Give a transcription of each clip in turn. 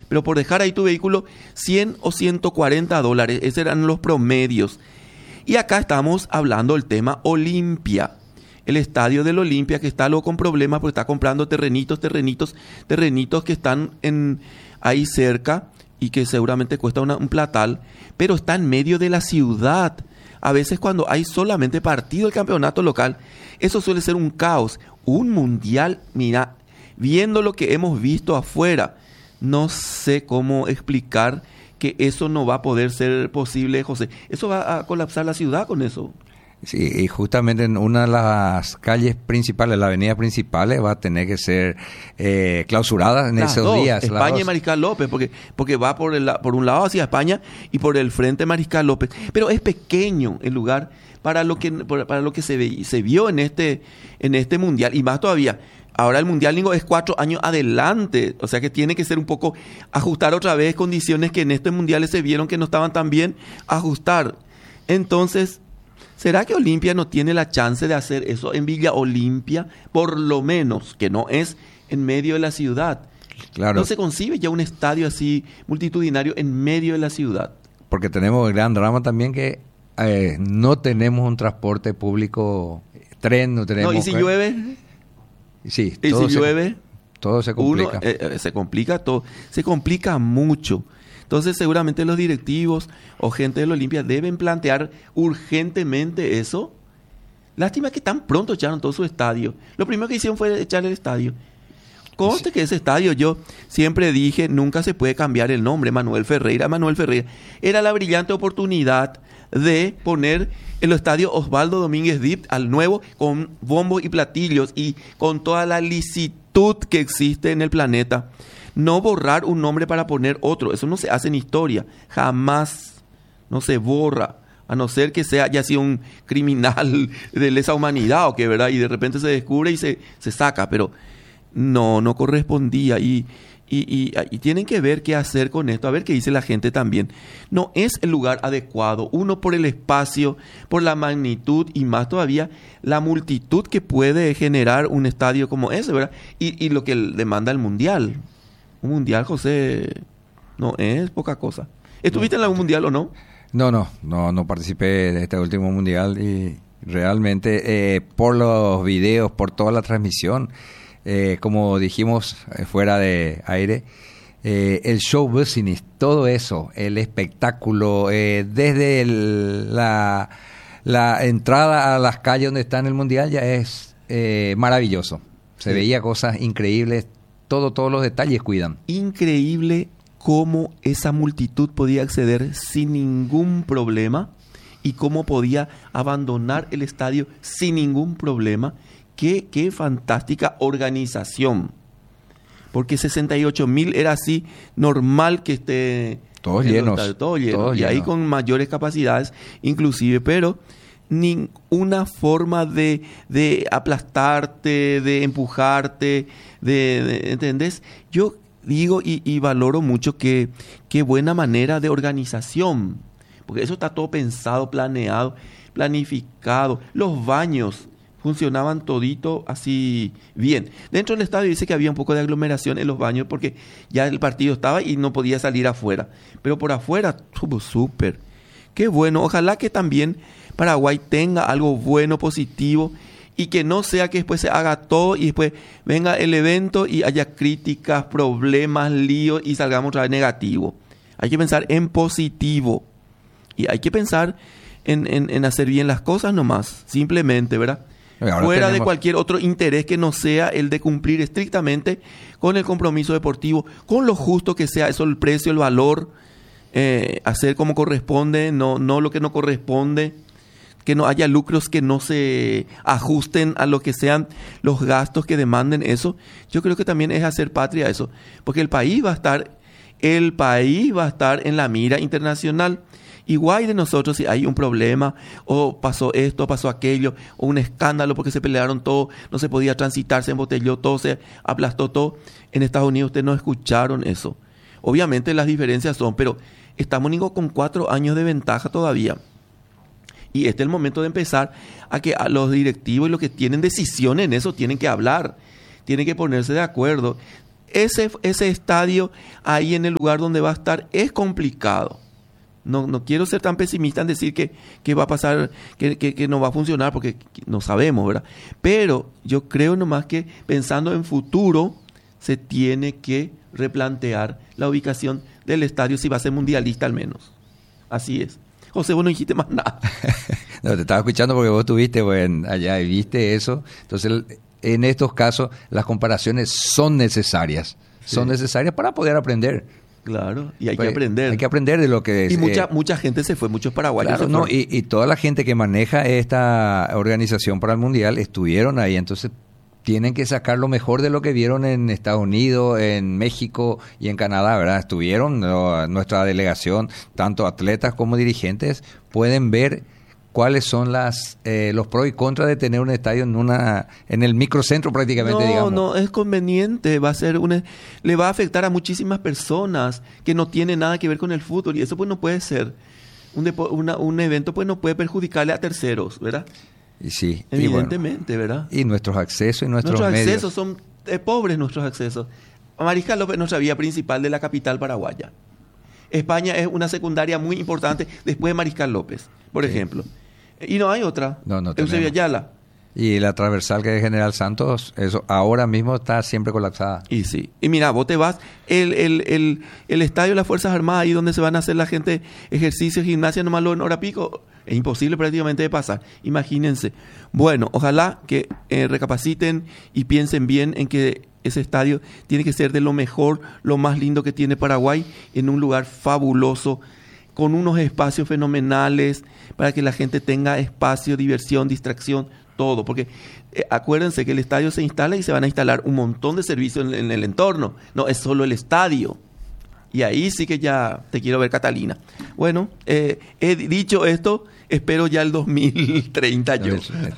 pero por dejar ahí tu vehículo, $100 o $140. Esos eran los promedios. Y acá estamos hablando del tema Olimpia. El estadio del Olimpia, que está luego con problemas porque está comprando terrenitos que están ahí cerca y que seguramente cuesta un platal, pero está en medio de la ciudad. A veces cuando hay solamente partido del campeonato local, eso suele ser un caos. Un mundial, mira, viendo lo que hemos visto afuera, no sé cómo explicar que eso no va a poder ser posible, José. Eso va a colapsar la ciudad con eso. Sí, y justamente en una de las calles principales, la avenida principal, va a tener que ser clausurada en Las esos dos, días. España y Mariscal López, porque va por un lado hacia España y por el frente Mariscal López. Pero es pequeño el lugar para lo que se vio en este mundial, y más todavía. Ahora el mundial, Nico, es 4 años adelante, o sea que tiene que ser un poco ajustar otra vez condiciones que en estos mundiales se vieron que no estaban tan bien, ajustar. Entonces, ¿será que Olimpia no tiene la chance de hacer eso en Villa Olimpia? Por lo menos, que no es en medio de la ciudad. Claro. No se concibe ya un estadio así multitudinario en medio de la ciudad. Porque tenemos el gran drama también que no tenemos un transporte público, tren, no tenemos... No, ¿y si llueve? Sí, ¿Y si llueve? Todo se complica. Se complica todo, se complica mucho. Entonces seguramente los directivos o gente del Olimpia deben plantear urgentemente eso. Lástima que tan pronto echaron todo su estadio. Lo primero que hicieron fue echar el estadio. Conste que ese estadio, yo siempre dije, nunca se puede cambiar el nombre. Manuel Ferreira era la brillante oportunidad de poner el estadio Osvaldo Domínguez Dip al nuevo, con bombos y platillos y con toda la licitud que existe en el planeta. No borrar un nombre para poner otro, eso no se hace en historia, jamás, no se borra, a no ser que haya sido un criminal de lesa humanidad o que, ¿verdad? Y de repente se descubre y se saca, pero no correspondía y tienen que ver qué hacer con esto, a ver qué dice la gente también. No es el lugar adecuado, uno por el espacio, por la magnitud y más todavía la multitud que puede generar un estadio como ese, ¿verdad? Y lo que demanda el mundial. Un mundial, José, no es poca cosa. ¿Estuviste en algún mundial o no? No participé de este último mundial y realmente por los videos, por toda la transmisión, como dijimos fuera de aire, el show business, todo eso, el espectáculo, desde la entrada a las calles donde está en el mundial ya es maravilloso. Se veía cosas increíbles, todos los detalles cuidan. Increíble cómo esa multitud podía acceder sin ningún problema y cómo podía abandonar el estadio sin ningún problema. Qué fantástica organización. Porque 68,000 era así normal que esté... Todos llenos. Y ahí con mayores capacidades inclusive, pero ninguna forma de aplastarte, de empujarte, ¿entendés? Yo digo y valoro mucho qué buena manera de organización. Porque eso está todo pensado, planeado, planificado. Los baños funcionaban todito así bien. Dentro del estadio dice que había un poco de aglomeración en los baños porque ya el partido estaba y no podía salir afuera. Pero por afuera estuvo súper. Qué bueno. Ojalá que también Paraguay tenga algo bueno, positivo, y que no sea que después se haga todo y después venga el evento y haya críticas, problemas, líos y salgamos otra vez negativo. Hay que pensar en positivo y hay que pensar en hacer bien las cosas nomás, simplemente, ¿verdad? Fuera de cualquier otro interés que no sea el de cumplir estrictamente con el compromiso deportivo, con lo justo que sea eso, el precio, el valor, hacer como corresponde, no lo que no corresponde, que no haya lucros que no se ajusten a lo que sean los gastos que demanden eso. Yo creo que también es hacer patria eso, porque el país va a estar en la mira internacional. Igual de nosotros si hay un problema, o pasó esto, pasó aquello, o un escándalo porque se pelearon todo, no se podía transitar, se embotelló todo, se aplastó todo. En Estados Unidos ustedes no escucharon eso. Obviamente las diferencias son, pero estamos con 4 años de ventaja todavía. Y este es el momento de empezar a que a los directivos y los que tienen decisión en eso tienen que hablar, tienen que ponerse de acuerdo. ese estadio ahí en el lugar donde va a estar es complicado. No quiero ser tan pesimista en decir que va a pasar, que no va a funcionar, porque no sabemos, ¿verdad? Pero yo creo nomás que pensando en futuro, se tiene que replantear la ubicación del estadio si va a ser mundialista al menos. Así es. José, vos no dijiste más nada. No, te estaba escuchando porque vos estuviste allá y viste eso. Entonces, en estos casos, las comparaciones son necesarias. Sí. Son necesarias para poder aprender. Claro, y hay que aprender. Hay que aprender de lo que es. Y mucha gente se fue, muchos paraguayos claro, se no, fueron. y toda la gente que maneja esta organización para el Mundial estuvieron ahí, entonces tienen que sacar lo mejor de lo que vieron en Estados Unidos, en México y en Canadá, ¿verdad? Estuvieron, nuestra delegación, tanto atletas como dirigentes, pueden ver cuáles son los pros y contras de tener un estadio en el microcentro prácticamente, digamos. No, es conveniente, le va a afectar a muchísimas personas que no tienen nada que ver con el fútbol, y eso pues no puede ser. Un evento pues no puede perjudicarle a terceros, ¿verdad? Y sí. Evidentemente, ¿verdad? Y nuestros accesos y nuestros medios. Nuestros accesos son pobres, nuestros accesos. Mariscal López es nuestra vía principal de la capital paraguaya. España es una secundaria muy importante después de Mariscal López, por ejemplo. Y no hay otra. No Eusebio Ayala. Y la transversal que es General Santos, eso ahora mismo está siempre colapsada. Y sí. Y mira, vos te vas, el estadio de las Fuerzas Armadas, ahí donde se van a hacer la gente ejercicios, gimnasia, nomás en hora pico, es imposible prácticamente de pasar. Imagínense. Bueno, ojalá que recapaciten y piensen bien en que ese estadio tiene que ser de lo mejor, lo más lindo que tiene Paraguay, en un lugar fabuloso, con unos espacios fenomenales, para que la gente tenga espacio, diversión, distracción, todo. Porque acuérdense que el estadio se instala y se van a instalar un montón de servicios en el entorno. No, es solo el estadio. Y ahí sí que ya te quiero ver, Catalina. Bueno, he dicho esto, espero ya el 2030 yo.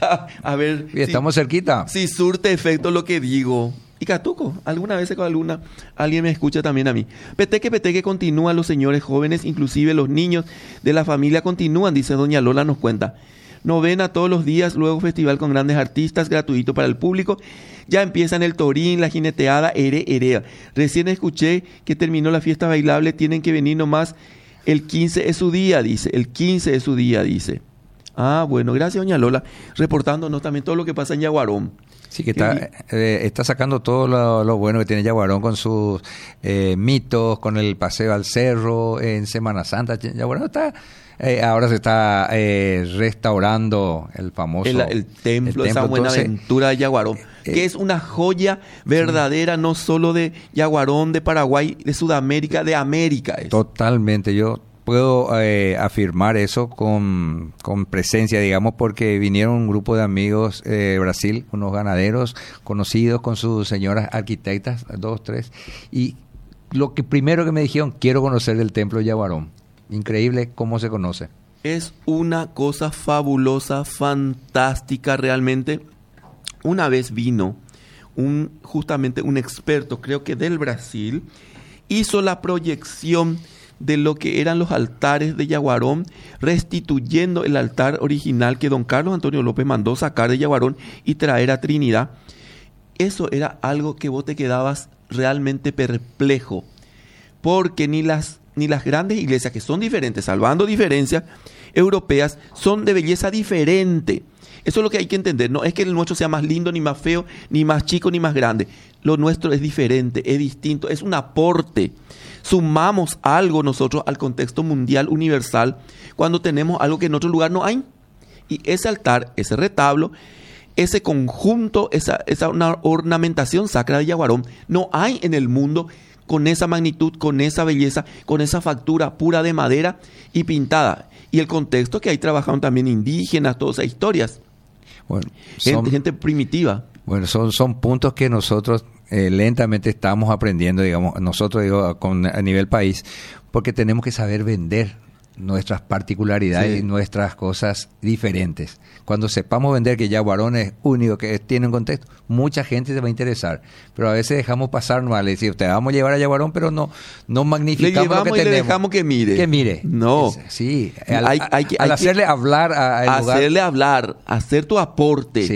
A ver. Y estamos cerquita. Si surte efecto lo que digo. Y Catuco, alguna vez con alguien me escucha también a mí. Peteque continúan los señores jóvenes, inclusive los niños de la familia continúan, dice doña Lola, nos cuenta. Novena todos los días, luego festival con grandes artistas, gratuito para el público. Ya empiezan el torín, la jineteada, erea. Recién escuché que terminó la fiesta bailable, tienen que venir nomás. El 15 es su día, dice. El 15 es su día, dice. Ah, bueno, gracias doña Lola, reportándonos también todo lo que pasa en Yaguarón. Sí, que está sacando todo lo bueno que tiene Yaguarón con sus mitos, con el paseo al cerro en Semana Santa. Yaguarón está... ahora se está restaurando el famoso... El templo, esa Buenaventura de Yaguarón, que es una joya verdadera, sí. No solo de Yaguarón, de Paraguay, de Sudamérica, de América. Totalmente, yo puedo afirmar eso con presencia, digamos, porque vinieron un grupo de amigos de Brasil, unos ganaderos conocidos con sus señoras arquitectas, 2, 3, y lo primero que me dijeron, quiero conocer el templo de Yaguarón. Increíble cómo se conoce. Es una cosa fabulosa, fantástica realmente. Una vez vino justamente un experto, creo que del Brasil, hizo la proyección de lo que eran los altares de Yaguarón, restituyendo el altar original que don Carlos Antonio López mandó sacar de Yaguarón y traer a Trinidad. Eso era algo que vos te quedabas realmente perplejo, porque ni las grandes iglesias, que son diferentes, salvando diferencias europeas, son de belleza diferente. Eso es lo que hay que entender. No es que el nuestro sea más lindo, ni más feo, ni más chico, ni más grande. Lo nuestro es diferente, es distinto, es un aporte. Sumamos algo nosotros al contexto mundial universal cuando tenemos algo que en otro lugar no hay. Y ese altar, ese retablo, ese conjunto, esa una ornamentación sacra de Yaguarón, no hay en el mundo con esa magnitud, con esa belleza, con esa factura pura de madera y pintada. Y el contexto que ahí trabajaron también indígenas, todas esas historias. Bueno, gente primitiva. Bueno, son puntos que nosotros lentamente estamos aprendiendo, digamos, nosotros a nivel país, porque tenemos que saber vender nuestras particularidades, sí, y nuestras cosas diferentes. Cuando sepamos vender que Yaguarón es único, que tiene un contexto, mucha gente se va a interesar. Pero a veces dejamos pasar, no vale decir, te vamos a llevar a Yaguarón, pero no magnificamos lo que tenemos. Le dejamos que mire. Que mire. No. Sí. Al hacerle hablar al lugar. Hacerle hablar, hacer tu aporte. Sí.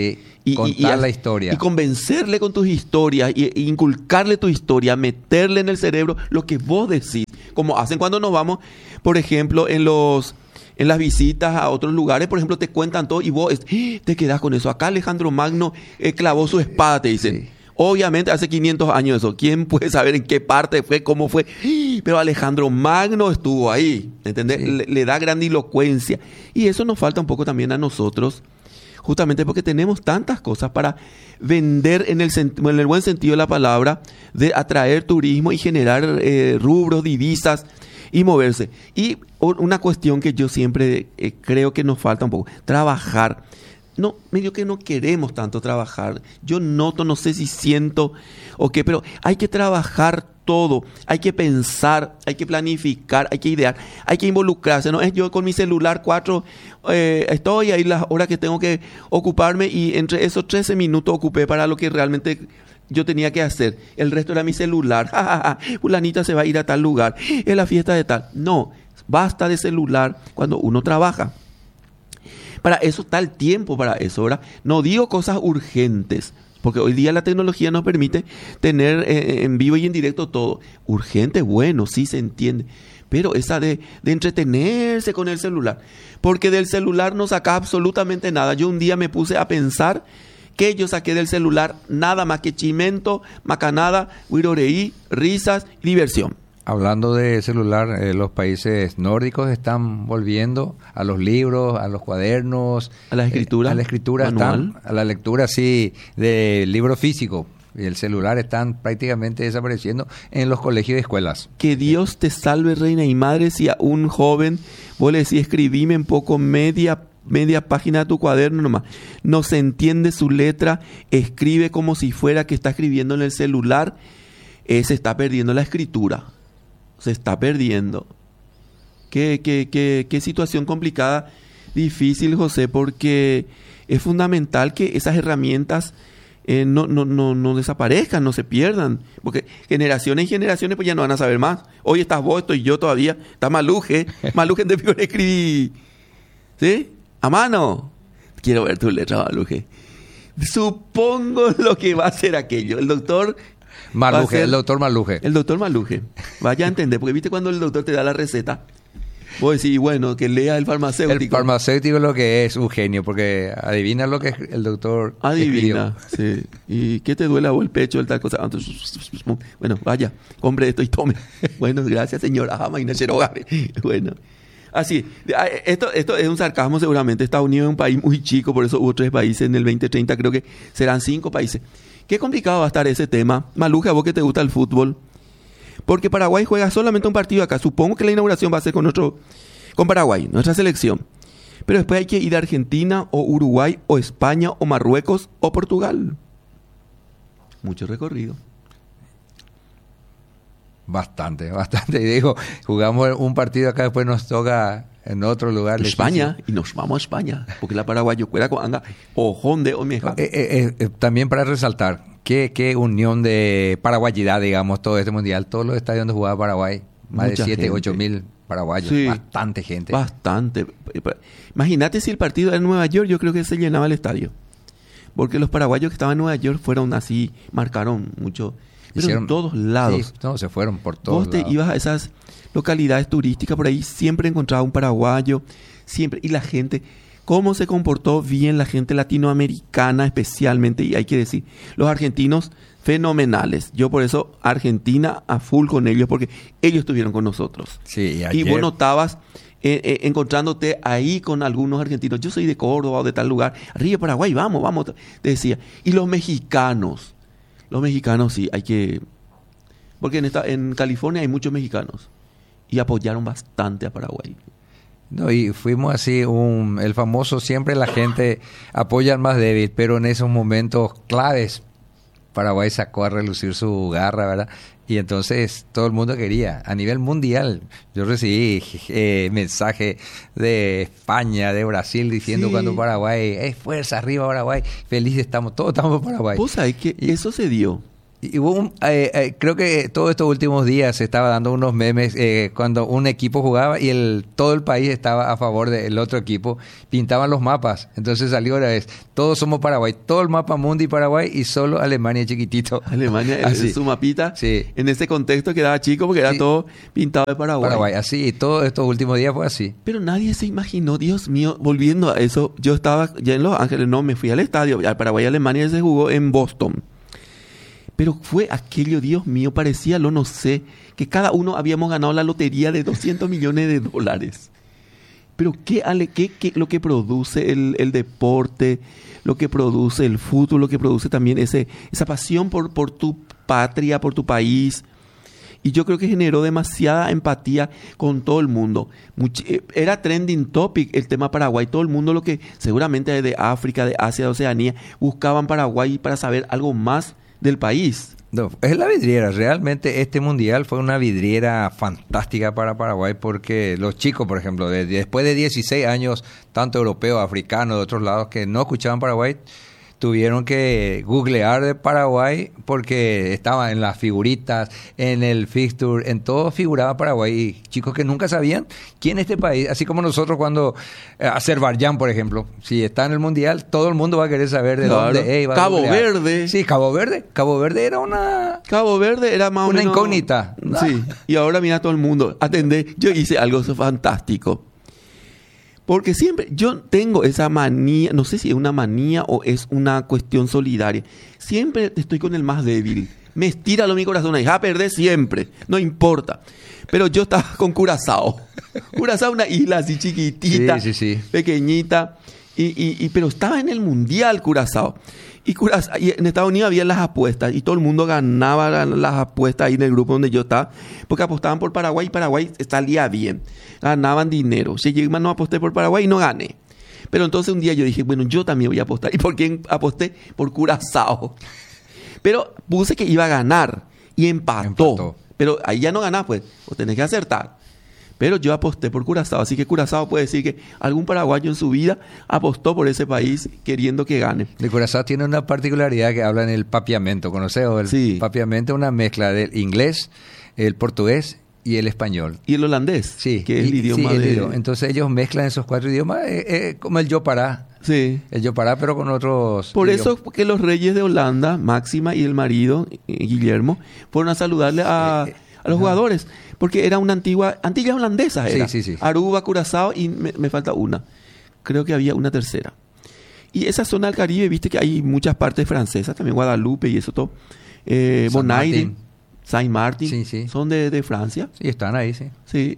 Contar la historia. Y convencerle con tus historias, y inculcarle tu historia, meterle en el cerebro lo que vos decís. Como hacen cuando nos vamos, por ejemplo, en las visitas a otros lugares, por ejemplo, te cuentan todo y vos te quedás con eso. Acá Alejandro Magno clavó su espada, te dicen. Sí. Obviamente hace 500 años eso. ¿Quién puede saber en qué parte fue, cómo fue? Pero Alejandro Magno estuvo ahí, ¿entendés? Sí. Le da grandilocuencia. Y eso nos falta un poco también a nosotros, justamente porque tenemos tantas cosas para vender en el buen sentido de la palabra, de atraer turismo y generar rubros, divisas y moverse. Y una cuestión que yo siempre creo que nos falta un poco, trabajar. No, medio que no queremos tanto trabajar. Yo noto, no sé si siento o qué, pero hay que trabajar todo. Hay que pensar, hay que planificar, hay que idear, hay que involucrarse. No es yo con mi celular 4, estoy ahí las horas que tengo que ocuparme y entre esos 13 minutos ocupé para lo que realmente yo tenía que hacer. El resto era mi celular. Fulanita se va a ir a tal lugar, es la fiesta de tal. No, basta de celular cuando uno trabaja. Para eso está el tiempo, para eso, ¿verdad? No digo cosas urgentes, porque hoy día la tecnología nos permite tener en vivo y en directo todo. Urgente, bueno, sí se entiende. Pero esa de entretenerse con el celular, porque del celular no saca absolutamente nada. Yo un día me puse a pensar que yo saqué del celular nada más que chimento, macanada, huiroreí, risas y diversión. Hablando de celular, los países nórdicos están volviendo a los libros, a los cuadernos. A la escritura. A la escritura, a la lectura, sí, del libro físico. Y el celular están prácticamente desapareciendo en los colegios y escuelas. Que Dios te salve, reina y madre, si a un joven vos le decís, escribime en poco media página de tu cuaderno nomás. No se entiende su letra, escribe como si fuera que está escribiendo en el celular. Se está perdiendo la escritura. Se está perdiendo. Qué situación complicada, difícil, José, porque es fundamental que esas herramientas no desaparezcan, no se pierdan, porque generaciones y generaciones pues ya no van a saber más. Hoy estás vos, estoy yo todavía, está Maluje de Pior escribí, ¿sí? A mano. Quiero ver tu letra, Maluje. Supongo lo que va a ser aquello. El doctor Maluje, el doctor Maluje. El doctor Maluje. Vaya a entender, porque viste cuando el doctor te da la receta, vos decís, bueno, que lea el farmacéutico. El farmacéutico lo que es un genio, porque adivina lo que el doctor adivina, escribió. Sí. ¿Y qué te duele a vos el pecho, el tal cosa? Bueno, vaya, compre esto y tome. Bueno, gracias, señor. Bueno. Así, esto es un sarcasmo seguramente. Estados Unidos es un país muy chico, por eso hubo 3 países en el 2030, creo que serán 5 países. Qué complicado va a estar ese tema. Maluje, a vos que te gusta el fútbol. Porque Paraguay juega solamente un partido acá. Supongo que la inauguración va a ser con Paraguay, nuestra selección. Pero después hay que ir a Argentina, o Uruguay, o España, o Marruecos, o Portugal. Mucho recorrido. Bastante. Y digo, jugamos un partido acá, después nos toca en otro lugar. España, y nos vamos a España, porque la Paraguayo cuera con anda ojón de omeja. También para resaltar, qué unión de paraguayidad, digamos, todo este mundial, todos los estadios donde jugaba Paraguay, más de 7, 8 mil paraguayos, sí, bastante gente. Bastante. Imagínate si el partido era en Nueva York, yo creo que se llenaba el estadio, porque los paraguayos que estaban en Nueva York fueron así, marcaron mucho. Pero en todos lados. Sí, no, se fueron por todos lados. Vos te ibas a esas localidades turísticas, por ahí siempre encontraba un paraguayo, siempre. Y la gente, cómo se comportó bien la gente latinoamericana especialmente, y hay que decir, los argentinos fenomenales. Yo por eso Argentina a full con ellos, porque ellos estuvieron con nosotros. Sí, y vos notabas encontrándote ahí con algunos argentinos. Yo soy de Córdoba o de tal lugar. Río Paraguay, vamos, te decía. Y los mexicanos sí, hay que... Porque en California hay muchos mexicanos y apoyaron bastante a Paraguay. No, y fuimos así, el famoso, siempre la gente apoya al más débil, pero en esos momentos claves Paraguay sacó a relucir su garra, ¿verdad? Y entonces todo el mundo quería, a nivel mundial. Yo recibí mensajes de España, de Brasil, diciendo cuando Paraguay, fuerza, arriba Paraguay, felices estamos, todos estamos en Paraguay. Vos sabés que eso se dio. Y hubo creo que todos estos últimos días se estaba dando unos memes cuando un equipo jugaba y todo el país estaba a favor del otro equipo, pintaban los mapas. Entonces salió una vez, todos somos Paraguay, todo el mapa mundi Paraguay y solo Alemania chiquitito. Alemania en su mapita, sí. En ese contexto quedaba chico porque era todo pintado de Paraguay. Paraguay, así, y todos estos últimos días fue así. Pero nadie se imaginó, Dios mío, volviendo a eso, yo estaba ya en Los Ángeles, no, me fui al estadio, al Paraguay-Alemania se jugó en Boston. Pero fue aquello, Dios mío, parecía, no sé, que cada uno habíamos ganado la lotería de 200 millones de dólares. Pero qué lo que produce el deporte, lo que produce el fútbol, lo que produce también esa pasión por tu patria, por tu país. Y yo creo que generó demasiada empatía con todo el mundo. Era trending topic el tema Paraguay. Todo el mundo, lo que seguramente de África, de Asia, de Oceanía, buscaban Paraguay para saber algo más del país. No, es la vidriera. Realmente este mundial fue una vidriera fantástica para Paraguay porque los chicos, por ejemplo, después de 16 años, tanto europeos, africanos, de otros lados, que no escuchaban Paraguay, tuvieron que googlear de Paraguay porque estaba en las figuritas, en el fixture, en todo figuraba Paraguay. Y chicos que nunca sabían quién es este país. Así como nosotros cuando Azerbaiyán, por ejemplo, si está en el Mundial, todo el mundo va a querer saber de dónde. Cabo Verde. Sí, Cabo Verde. Cabo Verde era Cabo Verde era más o menos... una incógnita. Sí, y ahora mira todo el mundo. Atendé, yo hice algo fantástico. Porque siempre yo tengo esa manía, no sé si es una manía o es una cuestión solidaria. Siempre estoy con el más débil. Me estira mi corazón ahí, a perder siempre, no importa. Pero yo estaba con Curazao. Curazao, una isla así chiquitita, sí. Pequeñita. Pero estaba en el Mundial Curazao. Y en Estados Unidos había las apuestas y todo el mundo ganaba las apuestas ahí en el grupo donde yo estaba, porque apostaban por Paraguay y Paraguay salía bien, ganaban dinero. Si yo no aposté por Paraguay y no gané. Pero entonces un día yo dije, bueno, yo también voy a apostar. ¿Y por quién aposté? Por Curazao. Pero puse que iba a ganar y empató. Pero ahí ya no ganás, pues tenés que acertar. Pero yo aposté por Curazao, así que Curazao puede decir que algún paraguayo en su vida apostó por ese país queriendo que gane. El Curazao tiene una particularidad que habla en el papiamento, ¿conoces? El papiamento es una mezcla del inglés, el portugués y el español. Y el holandés, sí, que es el idioma Entonces ellos mezclan esos 4 idiomas, como el Yopará. Sí. El Yopará, pero con otros Por idiomas. eso que los reyes de Holanda, Máxima y el marido, Guillermo, fueron a saludarle a los jugadores. Porque era una Antillas holandesas. Era. Sí. Aruba, Curazao y me falta una. Creo que había una tercera. Y esa zona del Caribe, viste que hay muchas partes francesas, también Guadalupe y eso todo. Bonaire, Saint-Martin, son de Francia. Sí, están ahí, sí. Sí,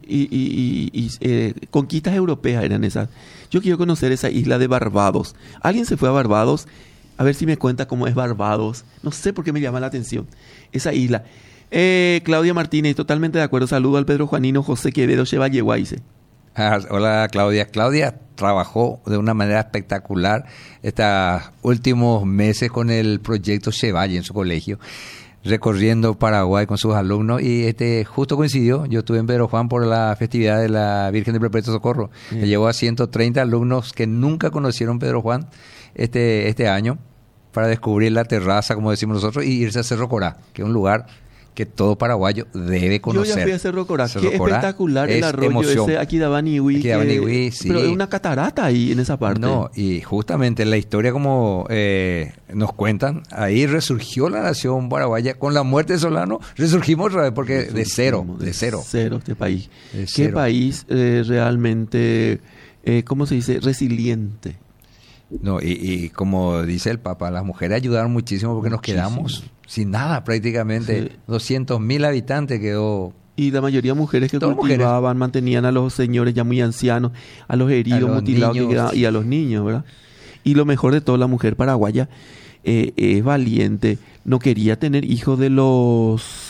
y conquistas europeas eran esas. Yo quiero conocer esa isla de Barbados. ¿Alguien se fue a Barbados? A ver si me cuenta cómo es Barbados. No sé por qué me llama la atención esa isla. Claudia Martínez, totalmente de acuerdo. Saludo al Pedro Juanino José Quevedo Chevalleguayse. Hola Claudia. Claudia trabajó de una manera espectacular estos últimos meses con el proyecto Chevalle en su colegio, recorriendo Paraguay con sus alumnos y justo coincidió. Yo estuve en Pedro Juan por la festividad de la Virgen del Perpetuo Socorro. Me llevó a 130 alumnos que nunca conocieron Pedro Juan este año para descubrir la terraza, como decimos nosotros, y irse a Cerro Corá, que es un lugar que todo paraguayo debe conocer. Yo ya fui a Cerro Corá. Qué espectacular el arroyo ese Aquidabanihui. Sí. Pero es una catarata ahí en esa parte. No, y justamente la historia como nos cuentan, ahí resurgió la nación paraguaya. Con la muerte de Solano resurgimos otra vez porque de cero. Este país. Qué país realmente, ¿cómo se dice? Resiliente. No, y como dice el Papa, las mujeres ayudaron muchísimo porque nos quedamos sin nada prácticamente. 200.000 habitantes quedó. Y la mayoría de mujeres que cultivaban, mantenían a los señores ya muy ancianos, a los heridos, mutilados que quedaban, y a los niños, ¿verdad? Y lo mejor de todo, la mujer paraguaya es valiente. No quería tener hijos de los...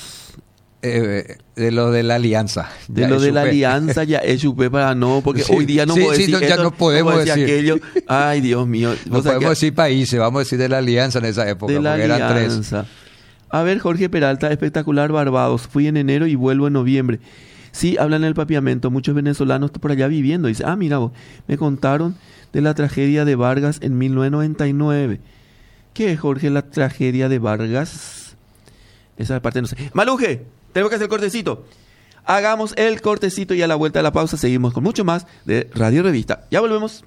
de lo de la alianza. De lo de la alianza ya es chupé para no, porque hoy día no puedo decir ya no podemos decir aquello. Ay, Dios mío. No podemos decir países, vamos a decir de la alianza en esa época, de la porque alianza. Eran 3. A ver, Jorge Peralta, espectacular Barbados. Fui en enero y vuelvo en noviembre. Sí, hablan el papiamento, muchos venezolanos por allá viviendo. Dice, mira vos, me contaron de la tragedia de Vargas en 1999. ¿Qué es, Jorge, la tragedia de Vargas? Esa parte no sé. Maluje, tenemos que hacer el cortecito. Hagamos el cortecito y a la vuelta de la pausa seguimos con mucho más de Radio Revista. Ya volvemos.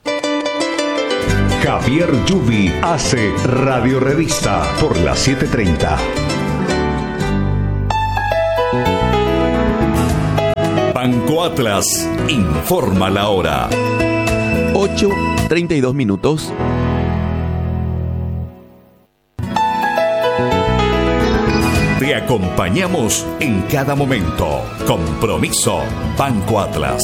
Javier Yubi hace Radio Revista por las 7:30. Banco Atlas informa la hora. 8:32 minutos. Te acompañamos en cada momento. Compromiso Banco Atlas.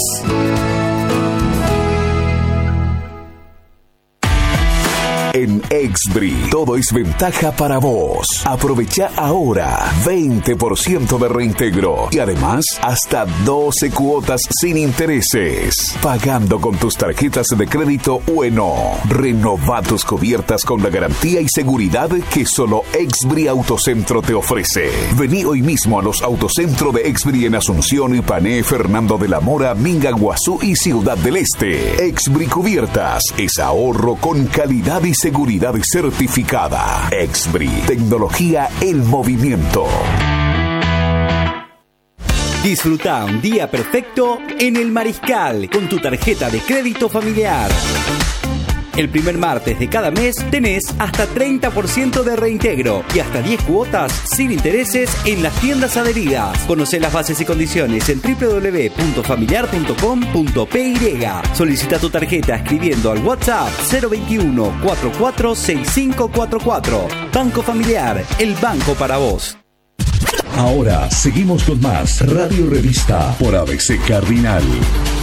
En Exbri, todo es ventaja para vos. Aprovecha ahora 20% de reintegro y además hasta 12 cuotas sin intereses. Pagando con tus tarjetas de crédito Ueno. Renova tus cubiertas con la garantía y seguridad que solo Exbri Autocentro te ofrece. Vení hoy mismo a los Autocentro de Exbri en Asunción, Ipané, Fernando de la Mora, Minga, Guazú y Ciudad del Este. Exbri Cubiertas es ahorro con calidad y seguridad certificada. Exbri, tecnología en movimiento. Disfruta un día perfecto en El Mariscal con tu tarjeta de crédito familiar. El primer martes de cada mes tenés hasta 30% de reintegro y hasta 10 cuotas sin intereses en las tiendas adheridas. Conocé las bases y condiciones en www.familiar.com.py. Solicita tu tarjeta escribiendo al WhatsApp 021 44 6544. Banco Familiar, el banco para vos. Ahora seguimos con más Radio Revista por ABC Cardinal.